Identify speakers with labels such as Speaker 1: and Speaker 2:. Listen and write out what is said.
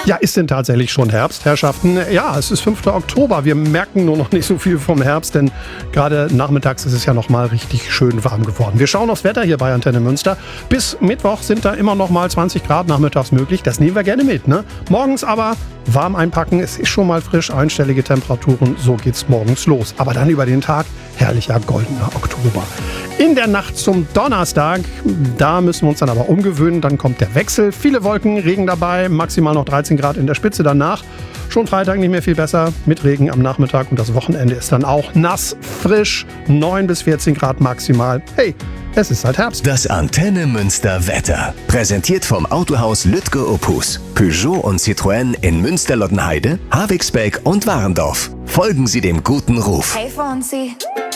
Speaker 1: Ja, ist denn tatsächlich schon Herbst, Herrschaften? Ja, es ist 5. Oktober. Wir merken nur noch nicht so viel vom Herbst, denn gerade nachmittags ist es ja noch mal richtig schön warm geworden. Wir schauen aufs Wetter hier bei Antenne Münster. Bis Mittwoch sind da immer noch mal 20 Grad nachmittags möglich. Das nehmen wir gerne mit, ne? Morgens aber warm einpacken. Es ist schon mal frisch, einstellige Temperaturen. So geht's morgens los. Aber dann über den Tag herrlicher goldener Oktober. In der Nacht zum Donnerstag, da müssen wir uns dann aber umgewöhnen. Dann kommt der Wechsel. Viele Wolken, Regen dabei, maximal noch 13 Grad in der Spitze danach. Schon Freitag nicht mehr viel besser mit Regen am Nachmittag und das Wochenende ist dann auch nass, frisch, 9 bis 14 Grad maximal. Hey, es ist halt Herbst.
Speaker 2: Das Antenne Münster Wetter. Präsentiert vom Autohaus Lütke Opus. Peugeot und Citroën in Münster-Lottenheide, Havixbeck und Warendorf. Folgen Sie dem guten Ruf.
Speaker 3: Hey Fonzie.